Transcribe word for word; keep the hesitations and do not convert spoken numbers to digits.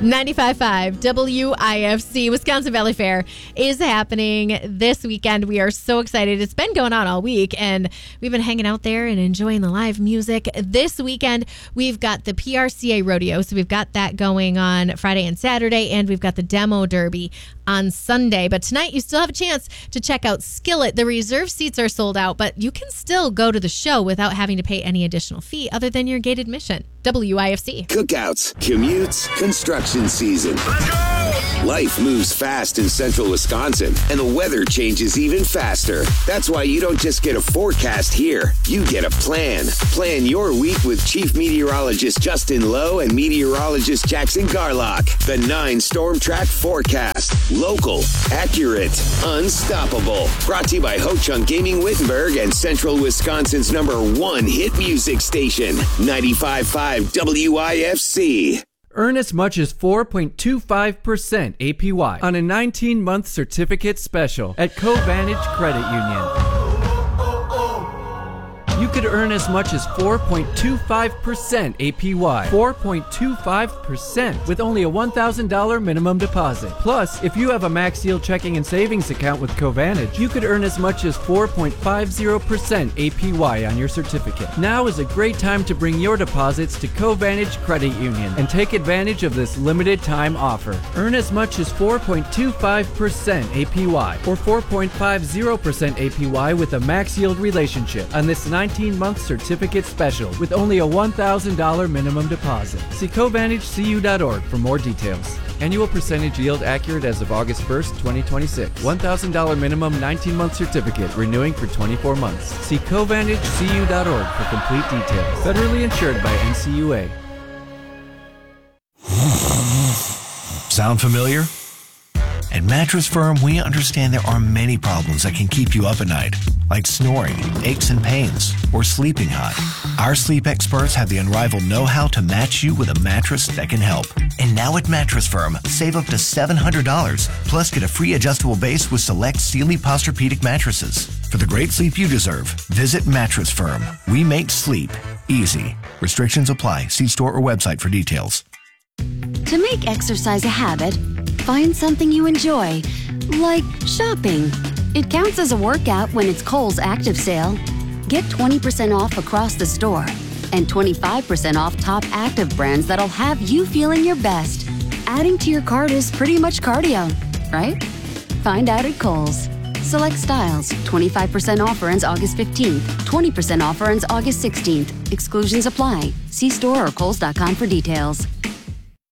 ninety-five point five W I F C, Wisconsin Valley Fair is happening this weekend. We are so excited. It's been going on all week, and we've been hanging out there and enjoying the live music. This weekend, we've got the P R C A Rodeo, so we've got that going on Friday and Saturday, and we've got the Demo Derby on Sunday. But tonight, you still have a chance to check out Skillet. The reserve seats are sold out, but you can still go to the show without having to pay any additional fee other than your gate admission. W I F C. Cookouts, commutes, construction season. Life moves fast in central Wisconsin, and the weather changes even faster. That's why you don't just get a forecast here. You get a plan. Plan your week with Chief Meteorologist Justin Lowe and Meteorologist Jackson Garlock. The nine Storm Track Forecast. Local, accurate, unstoppable. Brought to you by Ho Chunk Gaming Wittenberg and Central Wisconsin's number one hit music station, ninety-five point five W I F C. Earn as much as four point two five percent A P Y on a nineteen-month certificate special at Covantage Credit Union. You could earn as much as four point two five percent A P Y. four point two five percent with only a one thousand dollars minimum deposit. Plus, if you have a Max Yield checking and savings account with Covantage, you could earn as much as four point five zero percent A P Y on your certificate. Now is a great time to bring your deposits to Covantage Credit Union and take advantage of this limited time offer. Earn as much as four point two five percent A P Y or four point five zero percent A P Y with a Max Yield relationship on this nineteen-month certificate special with only a one thousand dollars minimum deposit. See Covantage C U dot org for more details. Annual percentage yield accurate as of August first, twenty twenty-six. one thousand dollars minimum nineteen-month certificate renewing for twenty-four months. See Covantage C U dot org for complete details. Federally insured by N C U A. Sound familiar? At Mattress Firm, we understand there are many problems that can keep you up at night, like snoring, aches and pains, or sleeping hot. Our sleep experts have the unrivaled know-how to match you with a mattress that can help. And now at Mattress Firm, save up to seven hundred dollars, plus get a free adjustable base with select Sealy Posturepedic mattresses. For the great sleep you deserve, visit Mattress Firm. We make sleep easy. Restrictions apply. See store or website for details. To make exercise a habit, find something you enjoy, like shopping. It counts as a workout when it's Kohl's Active Sale. Get twenty percent off across the store and twenty-five percent off top active brands that'll have you feeling your best. Adding to your cart is pretty much cardio, right? Find out at Kohl's. Select styles. twenty-five percent offer ends August fifteenth. twenty percent offer ends August sixteenth. Exclusions apply. See store or kohls dot com for details.